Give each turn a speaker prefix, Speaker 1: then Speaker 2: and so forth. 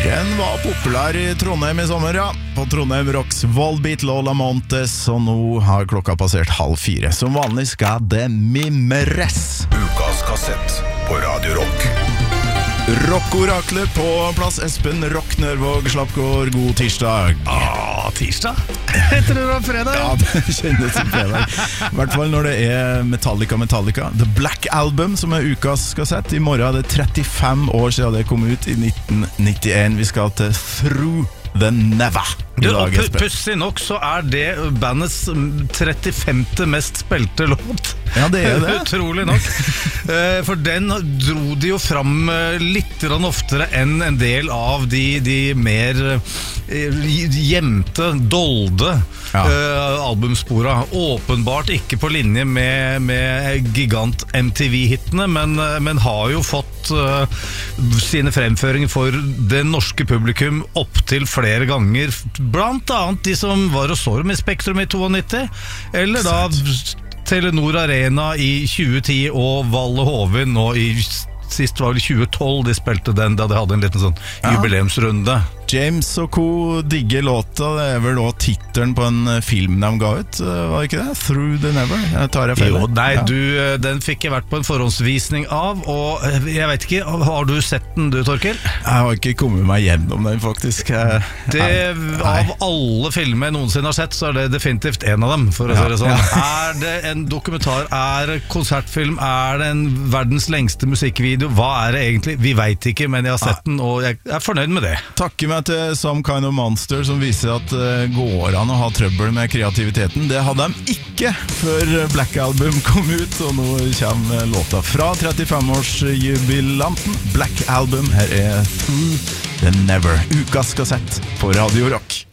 Speaker 1: Den var populær i Trondheim i sommer, ja. På Trondheim Rocks Volbeat Lola Montes, og nå har klokka passert 3:30. Som vanlig skal det mimres.
Speaker 2: Ukas kassett på Radio Rock.
Speaker 1: Rockorakler på plass. Espen Rock Nørvåg Slappgård, god tirsdag.
Speaker 3: Tirsdag? Heter det da fredag?
Speaker 1: Ja, det kjennes som fredag. I hvert fall når det er Metallica The Black Album som er ukas kassett. I morgen er det 35 år siden det kom ut i 1991. Vi skal til Through the Never.
Speaker 3: Pussig nok så er det bandets 35. mest spilte låt.
Speaker 1: Ja, det er det.
Speaker 3: Utrolig nok. For den dro de jo fram litt oftere enn en del av de mer gjemte, dolde albumspora. Åpenbart ikke på linje med gigant MTV-hittene, men har jo fått sine fremføringer for det norske publikum opp til flere ganger. Blant annet de som var og så dem i Spektrum i 92, eller da Telenor Arena i 2010 og Valle Hovin nå i sist var det 2012 de spilte den, da de hadde en liten sånn jubileumsrunde. James og co. digger låta. Det er vel også titelen på en film de ga ut, var det ikke det? Through the Never? Tar jeg feil? Jo, nei, den fikk jeg vært på en forhåndsvisning av, og jeg vet ikke, har du sett den du, Torkel?
Speaker 1: Jeg har ikke kommet meg gjennom den, faktisk.
Speaker 3: Av alle filmer jeg noensinne har sett, så er det definitivt en av dem, for å si det sånn. Er det en dokumentar, er det konsertfilm, er det en verdens lengste musikkvideo? Hva er det egentlig? Vi vet ikke, men jeg har sett den, og jeg er fornøyd med det.
Speaker 1: Takker meg til Some Kind of Monster, som viser at det går an å ha trøbbel med kreativiteten. Det hadde de ikke før Black Album kom ut, og nå kommer låta fra 35-årsjubilanten Black Album. Her er Through the Never, ukas kassett på Radio Rock.